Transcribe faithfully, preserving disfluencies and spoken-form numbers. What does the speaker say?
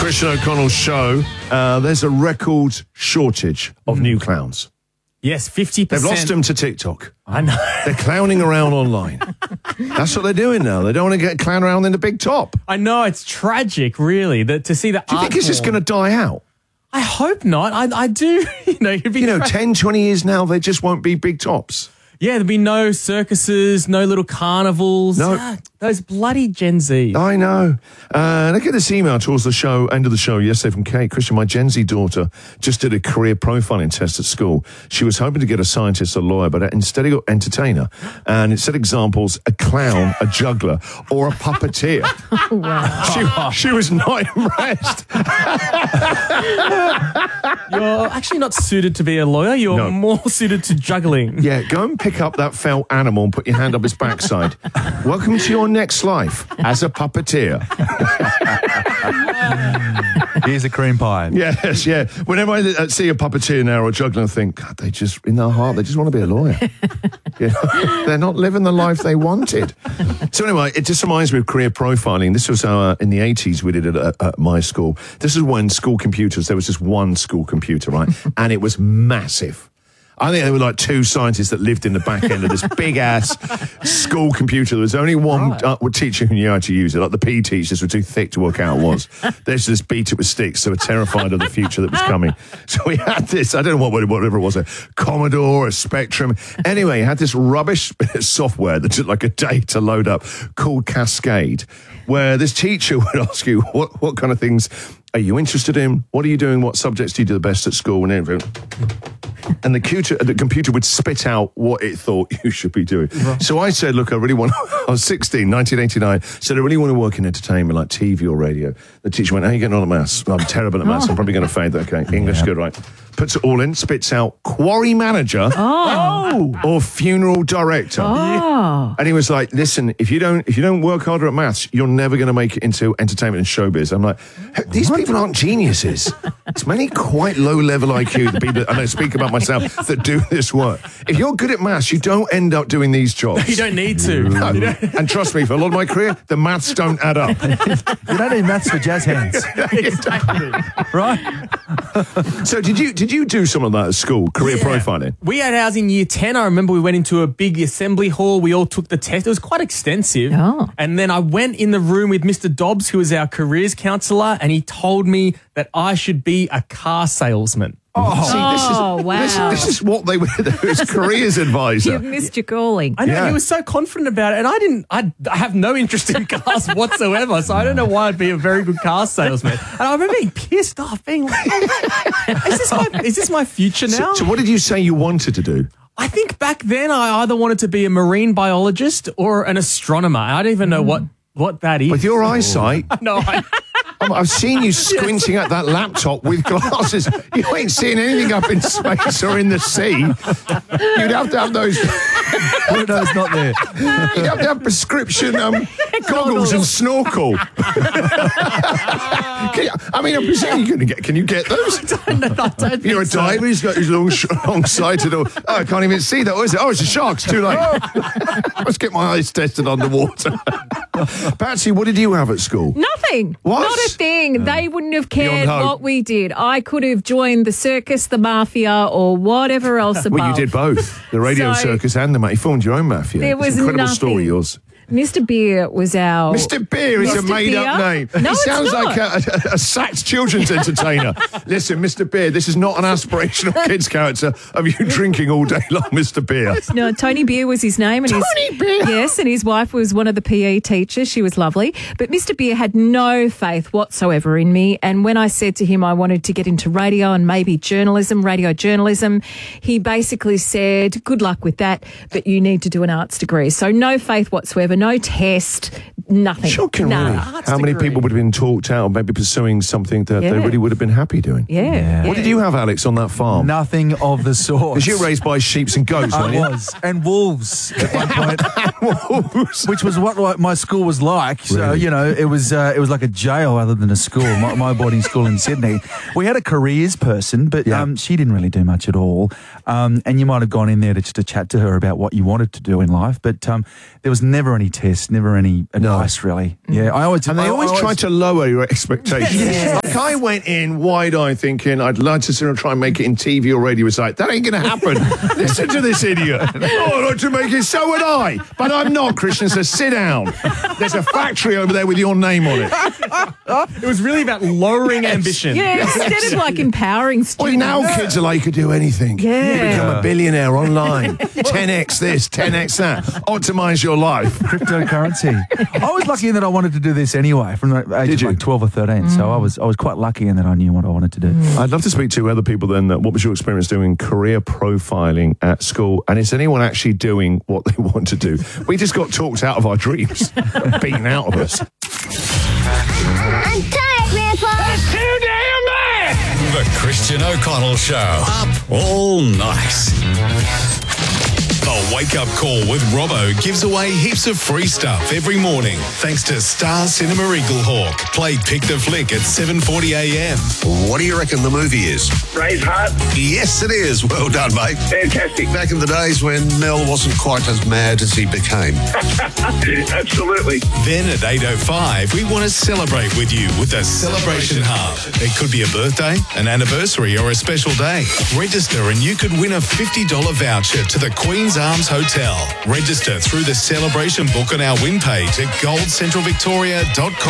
Christian O'Connell's show. Uh, there's a record shortage of mm. new clowns. Yes, fifty percent. They've lost them to TikTok. I know. They're clowning around online. That's what they're doing now. They don't want to get clown around in the big top. I know, it's tragic, really, that to see the Do you think it's just going to die out? I hope not. I, I do. You know, it'd be you know, ten, twenty years now, they just won't be big tops. Yeah, there'll be no circuses, no little carnivals. No. Ah, those bloody Gen Z. I know. Uh, look at this email towards the show, end of the show yesterday from Kate. Christian, my Gen Z daughter just did a career profiling test at school. She was hoping to get a scientist, a lawyer, but instead he got entertainer. And it said examples, a clown, a juggler, or a puppeteer. Oh, wow. She, she was not impressed. You're actually not suited to be a lawyer. You're No. more suited to juggling. Yeah, go and pick up that felt animal and put your hand up his backside. Welcome to your next life as a puppeteer. Here's a cream pie. Yes, yeah. Whenever I see a puppeteer now or a juggler, I think, God, they just, in their heart, they just want to be a lawyer. You know, they're not living the life they wanted. So anyway, it just reminds me of career profiling. This was uh, in the eighties we did it at, at my school. This is when school computers, there was just one school computer, right? And it was massive. I think there were like two scientists that lived in the back end of this big-ass school computer. There was only one right. uh, teacher who knew how to use it. Like the P E teachers were too thick to work out what it was. They just just beat it with sticks. They were terrified of the future that was coming. So we had this, I don't know what whatever it was, a Commodore, a Spectrum. Anyway, it had this rubbish software that took like a day to load up called Cascade, where this teacher would ask you, what, what kind of things are you interested in? What are you doing? What subjects do you do the best at school? And everything. And the computer, the computer would spit out what it thought you should be doing. Right. So I said, look, I really want, I was sixteen, nineteen eighty-nine, said I really want to work in entertainment, like T V or radio. The teacher went, how are you getting on at maths? I'm terrible at maths. I'm probably going to fade that. Okay, English, yeah. Good, right. Puts it all in, spits out quarry manager oh. or funeral director. Oh. And he was like, listen, if you don't if you don't work harder at maths, you're never going to make it into entertainment and showbiz. I'm like, these what? people aren't geniuses. It's many quite low-level I Q, the people, and I speak about myself, that do this work. If you're good at maths, you don't end up doing these jobs. You don't need to. No. And trust me, for a lot of my career, the maths don't add up. You don't need maths for jazz hands. Exactly. Right? So did you did you do some of that at school, career yeah. profiling? We had ours in year ten. I remember we went into a big assembly hall. We all took the test. It was quite extensive. Oh. And then I went in the room with Mister Dobbs, who was our careers counsellor, and he told me that I should be a car salesman. Oh, See, this is, oh wow. This, this is what they were, his careers advisor. You've missed your calling. I know, Yeah. he was so confident about it, and I didn't, I, I have no interest in cars whatsoever, so I don't know why I'd be a very good car salesman. And I remember being pissed off, being like, is this my, is this my future now? So, so what did you say you wanted to do? I think back then I either wanted to be a marine biologist or an astronomer. I don't even know what, what that is. With your eyesight, no, I... I'm- I've seen you squinting at that laptop with glasses. You ain't seeing anything up in space or in the sea. You'd have to have those. Pluto's not there. You'd have to have prescription um, goggles and snorkel. Can you, I mean, I'm presuming you can get. Can you get those? I don't know, I don't think You're a so. diver. He's got his long, long-sighted. Or, oh, I can't even see that. What is it? Oh, it's a shark. It's too late. Let's get my eyes tested underwater. Patsy, what did you have at school? Nothing. What? Not a thing. They wouldn't have cared Beyond hope. what we did. I could have joined the circus, the mafia, or whatever else above. Well, you did both. The radio So- circus and the mafia. You formed your own mafia. There It's was an incredible nothing. story, yours. Mister Beer was our... Mister Beer is a Mister made-up Beer? name. No, he it's sounds not. like a, a, a sacked children's entertainer. Listen, Mister Beer, this is not an aspirational kids character of you drinking all day long, Mister Beer. No, Tony Beer was his name. And Tony his, Beer? Yes, and his wife was one of the P E teachers. She was lovely. But Mister Beer had no faith whatsoever in me. And when I said to him I wanted to get into radio and maybe journalism, radio journalism, he basically said, good luck with that, but you need to do an arts degree. So no faith whatsoever, no test, nothing. Shocking, no. really. Arts How many degree. people would have been talked out, maybe pursuing something that Yeah. they really would have been happy doing? Yeah. Yeah. What did you have, Alex, on that farm? Nothing of the sort. Because you were raised by sheep and goats, I weren't you? was. And wolves at one point. Wolves. Which was what like, my school was like. So, Really? you know, it was uh, it was like a jail rather than a school, my, my boarding school in Sydney. We had a careers person, but Yeah. um, she didn't really do much at all. Um, and you might have gone in there to, just to chat to her about what you wanted to do in life, but um, there was never any any tests, never any advice, really. Yeah, I always And they I always try to lower your expectations. Yeah. Like I went in wide-eyed thinking I'd like to sort of try and make it in T V or radio. It's like, that ain't going to happen. Listen to this idiot. Oh, I'd like to make it, so would I. But I'm not, Christian, so sit down. There's a factory over there with your name on it. It was really about lowering ambition. Yeah, instead of like empowering Well, students. now kids are like, you could do anything. Yeah. You become a billionaire online. ten x this, ten x that. Optimize your life. cryptocurrency. I was lucky in that I wanted to do this anyway from the age Did of you? like twelve or thirteen. So I was I was quite lucky in that I knew what I wanted to do. I'd love to speak to other people then. Uh, what was your experience doing career profiling at school? And is anyone actually doing what they want to do? We just got talked out of our dreams, beaten out of us. I'm tired, Grandpa. It's too damn bad. The Christian O'Connell Show. Up all night. The Wake Up Call with Robbo gives away heaps of free stuff every morning thanks to Star Cinema Eaglehawk. Play Pick the Flick at seven forty a m. What do you reckon the movie is? Braveheart. Yes, it is. Well done, mate. Fantastic. Back in the days when Mel wasn't quite as mad as he became. Absolutely. Then at eight oh five, we want to celebrate with you with a Celebration Hub. It could be a birthday, an anniversary, or a special day. Register and you could win a fifty dollars voucher to the Queen's Arms Hotel. Register through the celebration book on our win page at gold central victoria dot com.